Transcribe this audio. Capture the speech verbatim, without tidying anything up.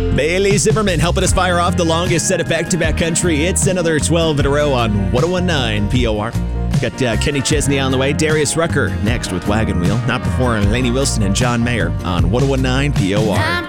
Bailey Zimmerman helping us fire off the longest set of back-to-back country. It's another twelve in a row on one oh one nine P O R. Got uh, Kenny Chesney on the way. Darius Rucker next with Wagon Wheel. Not before Lainey Wilson and John Mayer on one oh one nine P O R.